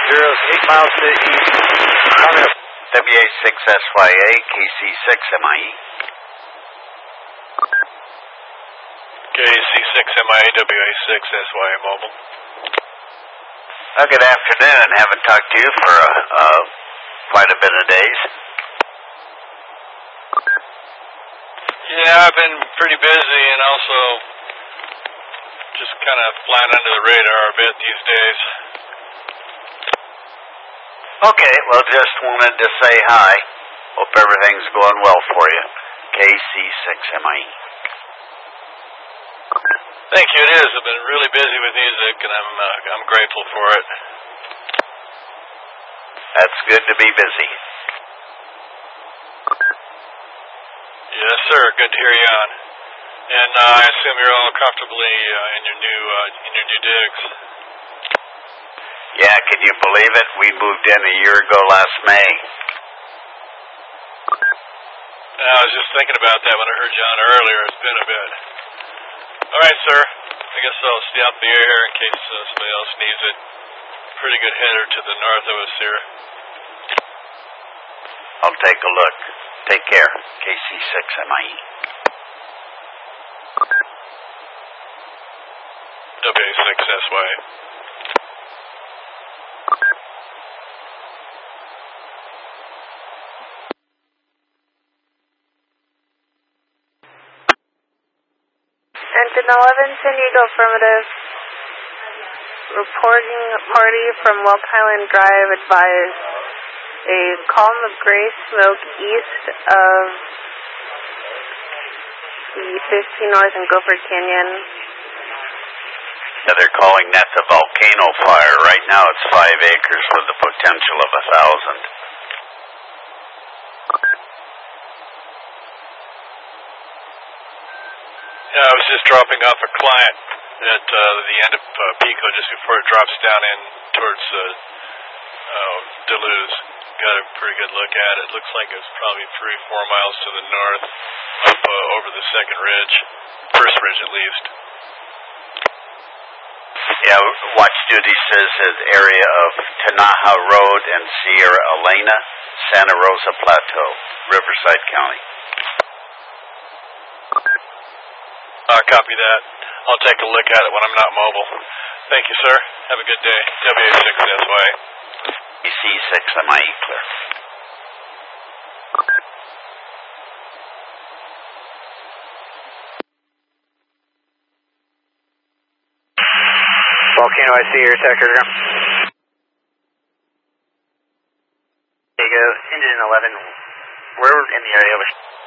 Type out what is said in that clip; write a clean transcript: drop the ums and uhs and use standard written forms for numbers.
miles to east. WA6SYA, KC6MIE. KC6MIA, WA6SYA mobile. Good afternoon. Haven't talked to you for quite a bit of days. Yeah, I've been pretty busy and also just kind of flying under the radar a bit these days. Okay, well, just wanted to say hi. Hope everything's going well for you. KC6MIE. Thank you. It is. I've been really busy with music, and I'm grateful for it. That's good to be busy. Yes, sir. Good to hear you on. And I assume you're all comfortably in your new digs. Yeah, can you believe it? We moved in a year ago last May. I was just thinking about that when I heard you on earlier. It's been a bit. All right, sir. I guess I'll stay out the air in case somebody else needs it. Pretty good header to the north of us here. I'll take a look. Take care. KC6MIE. WA6SYA. Engine 11, San Diego affirmative. Reporting party from Welk Highland Drive advised a column of gray smoke east of the 15 North and Gopher Canyon. Yeah, they're calling that the volcano fire. Right now it's 5 acres with the potential of 1,000. Yeah, I was just dropping off a client at the end of Pico just before it drops down in towards Duluth. Got a pretty good look at it. Looks like it's probably 3-4 miles to the north, up over the second ridge, first ridge at least. Yeah, watch duty says the area of Tanaha Road and Sierra Elena, Santa Rosa Plateau, Riverside County. Copy that. I'll take a look at it when I'm not mobile. Thank you, sir. Have a good day. WA6SYA. KC6MIE clear. Volcano, I see your sector. There you go. Engine 11. We're in the area of